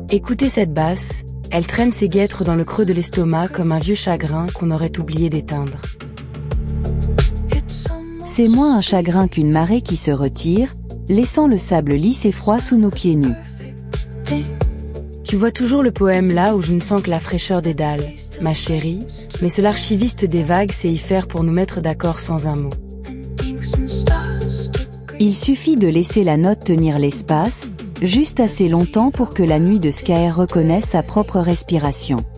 Écoutez cette basse, elle traîne ses guêtres dans le creux de l'estomac comme un vieux chagrin qu'on aurait oublié d'éteindre. C'est moins un chagrin qu'une marée qui se retire, laissant le sable lisse et froid sous nos pieds nus. Tu vois toujours le poème là où je ne sens que la fraîcheur des dalles, ma chérie, mais ce l'archiviste des vagues sait y faire pour nous mettre d'accord sans un mot. Il suffit de laisser la note tenir l'espace, juste assez longtemps pour que la nuit de Skaer reconnaisse sa propre respiration.